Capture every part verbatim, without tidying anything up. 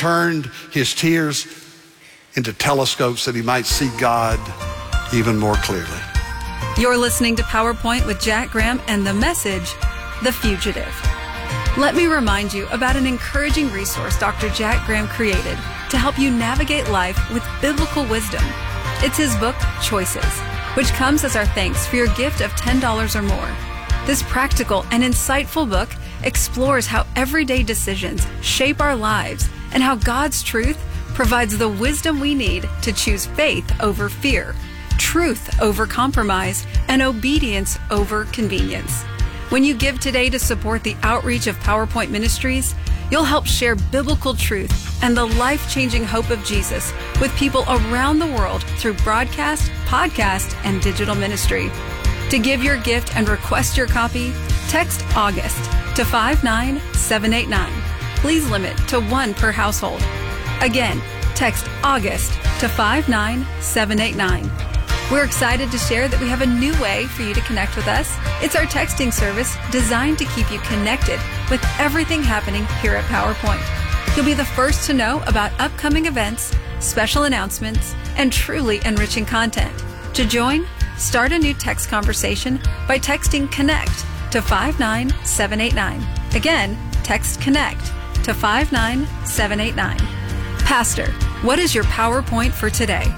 turned his tears into telescopes that he might see God even more clearly. You're listening to PowerPoint with Jack Graham and the message, The Fugitive. Let me remind you about an encouraging resource Doctor Jack Graham created to help you navigate life with biblical wisdom. It's his book, Choices, which comes as our thanks for your gift of ten dollars or more. This practical and insightful book explores how everyday decisions shape our lives and how God's truth provides the wisdom we need to choose faith over fear, truth over compromise, and obedience over convenience. When you give today to support the outreach of PowerPoint Ministries, you'll help share biblical truth and the life-changing hope of Jesus with people around the world through broadcast, podcast, and digital ministry. To give your gift and request your copy, text August to five nine seven eight nine. Please limit to one per household. Again, text August to five nine seven eight nine. We're excited to share that we have a new way for you to connect with us. It's our texting service designed to keep you connected with everything happening here at PowerPoint. You'll be the first to know about upcoming events, special announcements, and truly enriching content. To join, start a new text conversation by texting CONNECT to five nine seven eight nine. Again, text CONNECT to five nine seven eight nine. Pastor, what is your PowerPoint for today?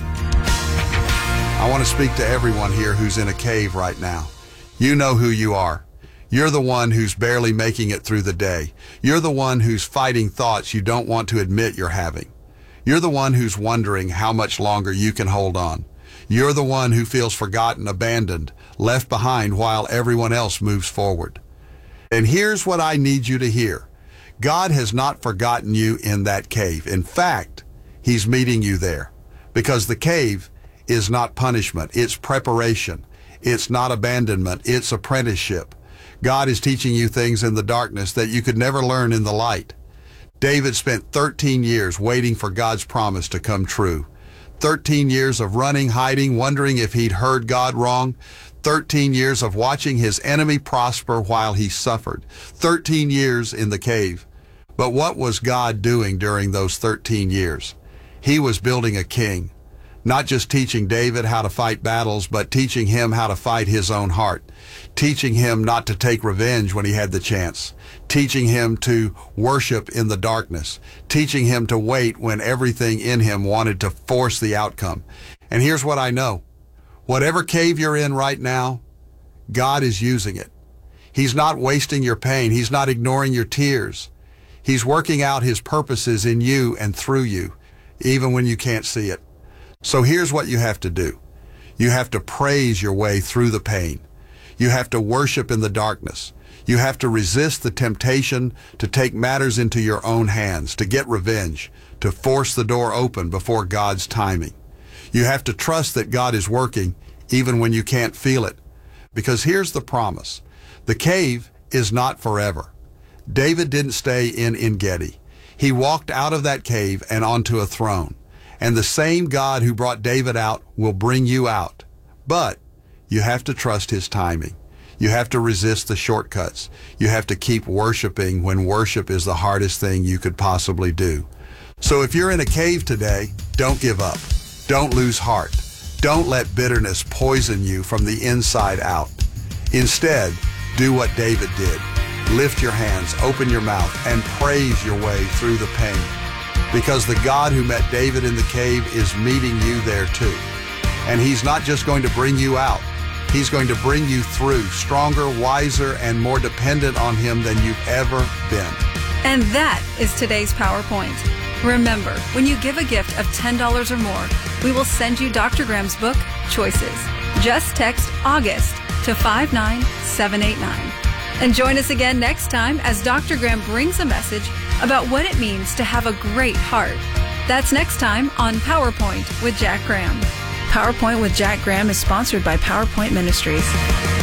I want to speak to everyone here who's in a cave right now. You know who you are. You're the one who's barely making it through the day. You're the one who's fighting thoughts you don't want to admit you're having. You're the one who's wondering how much longer you can hold on. You're the one who feels forgotten, abandoned, left behind while everyone else moves forward. And here's what I need you to hear. God has not forgotten you in that cave. In fact, He's meeting you there, because the cave is not punishment. It's preparation. It's not abandonment. It's apprenticeship. God is teaching you things in the darkness that you could never learn in the light. David spent thirteen years waiting for God's promise to come true. thirteen years of running, hiding, wondering if he'd heard God wrong. thirteen years of watching his enemy prosper while he suffered. thirteen years in the cave. But what was God doing during those thirteen years? He was building a king. Not just teaching David how to fight battles, but teaching him how to fight his own heart. Teaching him not to take revenge when he had the chance. Teaching him to worship in the darkness. Teaching him to wait when everything in him wanted to force the outcome. And here's what I know. Whatever cave you're in right now, God is using it. He's not wasting your pain. He's not ignoring your tears. He's working out His purposes in you and through you, even when you can't see it. So here's what you have to do. You have to praise your way through the pain. You have to worship in the darkness. You have to resist the temptation to take matters into your own hands, to get revenge, to force the door open before God's timing. You have to trust that God is working even when you can't feel it. Because here's the promise. The cave is not forever. David didn't stay in En-Gedi. He walked out of that cave and onto a throne. And the same God who brought David out will bring you out. But you have to trust His timing. You have to resist the shortcuts. You have to keep worshiping when worship is the hardest thing you could possibly do. So if you're in a cave today, don't give up. Don't lose heart. Don't let bitterness poison you from the inside out. Instead, do what David did. Lift your hands, open your mouth, and praise your way through the pain. Because the God who met David in the cave is meeting you there too. And He's not just going to bring you out. He's going to bring you through, stronger, wiser, and more dependent on Him than you've ever been. And that is today's PowerPoint. Remember, when you give a gift of ten dollars or more, we will send you Doctor Graham's book, Choices. Just text August to five nine seven eight nine. And join us again next time as Doctor Graham brings a message about what it means to have a great heart. That's next time on PowerPoint with Jack Graham. PowerPoint with Jack Graham is sponsored by PowerPoint Ministries.